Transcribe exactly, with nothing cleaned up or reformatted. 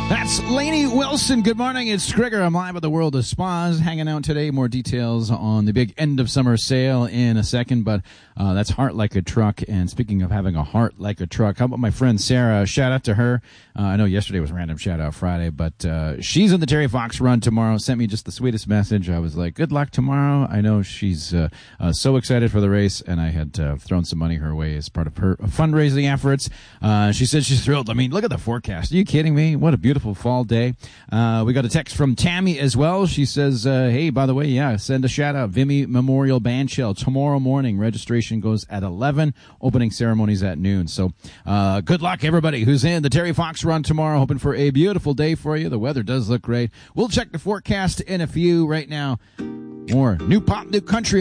That's Lainey Wilson. Good morning. It's Grigor. I'm live at the World of Spas, hanging out today. More details on the big end of summer sale in a second, but uh, that's Heart Like a Truck. And speaking of having a heart like a truck, how about my friend Sarah? Shout out to her. Uh, I know yesterday was Random Shout Out Friday, but uh, she's in the Terry Fox Run tomorrow. Sent me just the sweetest message. I was like, good luck tomorrow. I know she's uh, uh, so excited for the race, and I had uh, thrown some money her way as part of her fundraising efforts. Uh, she said she's thrilled. I mean, look at the forecast. Are you kidding me? What a beautiful fall day. Uh, we got a text from Tammy as well. She says, uh, hey, by the way, yeah, send a shout out. Vimy Memorial Band Shell tomorrow morning. Registration goes at eleven. Opening ceremonies at noon. So uh, good luck, everybody who's in the Terry Fox Run tomorrow. Hoping for a beautiful day for you. The weather does look great. We'll check the forecast in a few. Right now, more new pop, new country.